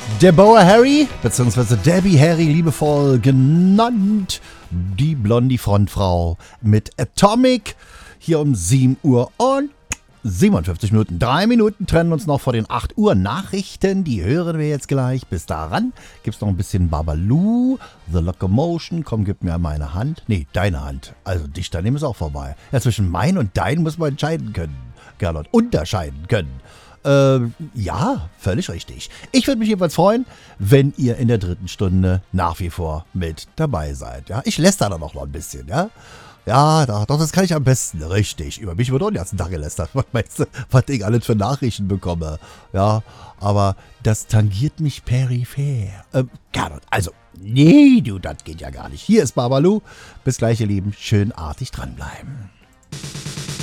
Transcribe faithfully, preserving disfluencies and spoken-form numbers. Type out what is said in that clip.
Der Bauer Harry, beziehungsweise Debbie Harry, liebevoll genannt, die blondie Frontfrau mit Atomic, hier um sieben Uhr und siebenundfünfzig Minuten. Drei Minuten trennen uns noch vor den acht Uhr Nachrichten, die hören wir jetzt gleich. Bis daran gibt's noch ein bisschen Babalu, The Locomotion, komm, gib mir meine Hand. Nee, deine Hand. Also dich daneben ist auch vorbei. Ja, zwischen mein und dein muss man entscheiden können, Gernot, unterscheiden können. Äh, ja, völlig richtig. Ich würde mich jedenfalls freuen, wenn ihr in der dritten Stunde nach wie vor mit dabei seid. Ja, ich lästere da noch mal ein bisschen, ja. Ja, doch, doch, das kann ich am besten. Richtig. Über mich wird auch den ganzen Tag gelästert. Was meinst du, was ich alles für Nachrichten bekomme? Ja, aber das tangiert mich peripher. Ähm, Gernot, also, nee, du, das geht ja gar nicht. Hier ist Babalu. Bis gleich, ihr Lieben. Schön artig dranbleiben.